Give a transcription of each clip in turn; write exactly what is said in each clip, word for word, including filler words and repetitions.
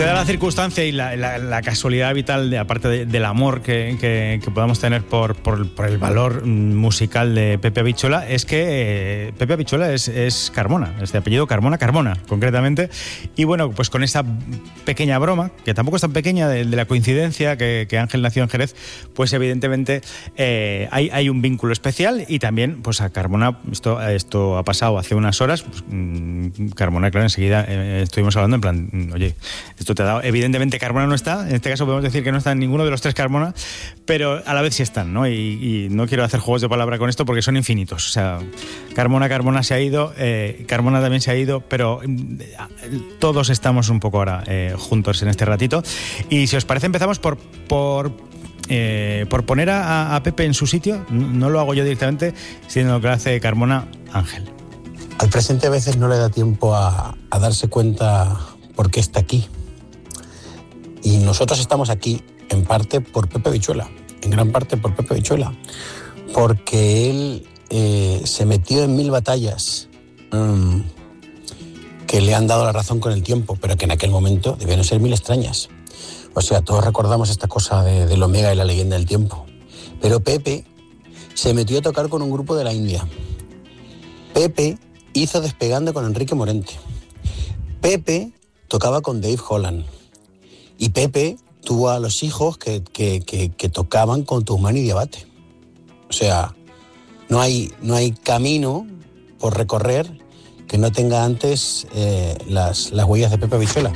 Se da la circunstancia y la, la, la casualidad vital, de, aparte de, del amor que, que, que podamos tener por, por, por el valor musical de Pepe Habichuela, es que eh, Pepe Habichuela es, es Carmona, es de apellido Carmona, Carmona, concretamente. Y bueno, pues con esa pequeña broma, que tampoco es tan pequeña, de, de la coincidencia que, que Ángel nació en Jerez, pues evidentemente eh, hay, hay un vínculo especial. Y también, pues a Carmona, esto, esto ha pasado hace unas horas, pues, mmm, Carmona, claro, enseguida eh, estuvimos hablando en plan, oye, esto te ha dado. Evidentemente Carmona no está, en este caso podemos decir que no está en ninguno de los tres Carmona, pero a la vez sí están, ¿no? Y, y no quiero hacer juegos de palabra con esto porque son infinitos. O sea, Carmona, Carmona se ha ido, eh, Carmona también se ha ido, pero eh, todos estamos un poco ahora eh, juntos en este ratito. Y si os parece, empezamos por... por Eh, por poner a, a Pepe en su sitio. No lo hago yo directamente, sino lo que hace Carmona. Ángel. Al presente a veces no le da tiempo a, a darse cuenta por qué está aquí. Y nosotros estamos aquí en parte por Pepe Habichuela, en gran parte por Pepe Habichuela, porque él eh, se metió en mil batallas mmm, que le han dado la razón con el tiempo, pero que en aquel momento debieron ser mil extrañas. O sea, todos recordamos esta cosa de, del Omega y la leyenda del tiempo. Pero Pepe se metió a tocar con un grupo de la India. Pepe hizo Despegando con Enrique Morente. Pepe tocaba con Dave Holland. Y Pepe tuvo a los hijos que, que, que, que tocaban con Tucumán y Diabate. O sea, no hay, no hay camino por recorrer que no tenga antes eh, las, las huellas de Pepe Habichuela.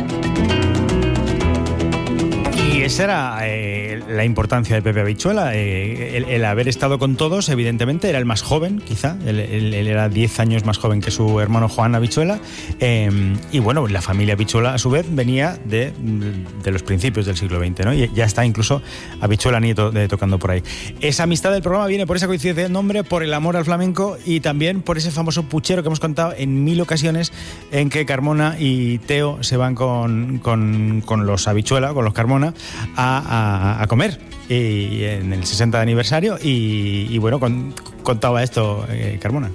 Y esa era eh, la importancia de Pepe Habichuela, eh, el, el haber estado con todos. Evidentemente era el más joven, quizá, él, él, él era diez años más joven que su hermano Juan Habichuela, eh, y bueno, la familia Habichuela a su vez venía de, de los principios del siglo veinte, ¿no? Y ya está incluso Habichuela nieto de, tocando por ahí. Esa amistad del programa viene por esa coincidencia del nombre, por el amor al flamenco y también por ese famoso puchero que hemos contado en mil ocasiones, en que Carmona y Teo se van con, con, con los Habichuela, con los Carmona, A, a, a comer y en el sesenta de aniversario y, y bueno, con, contaba esto eh, Carmona.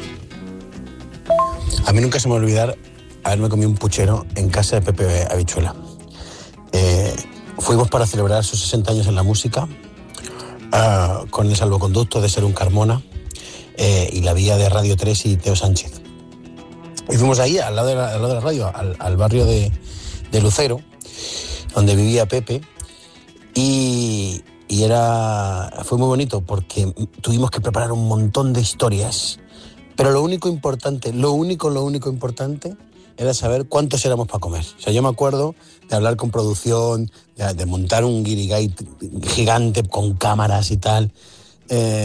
A mí nunca se me va a olvidar haberme comido un puchero en casa de Pepe Habichuela. Eh, fuimos para celebrar sus sesenta años en la música, uh, con el salvoconducto de ser un Carmona eh, y la vía de Radio tres y Teo Sánchez. Y fuimos ahí, al lado de la, al lado de la radio, al, al barrio de, de Lucero, donde vivía Pepe. Y, y era, fue muy bonito porque tuvimos que preparar un montón de historias, pero lo único importante, lo único, lo único importante era saber cuántos éramos para comer. O sea, yo me acuerdo de hablar con producción, de, de montar un guirigay gigante con cámaras y tal. Eh,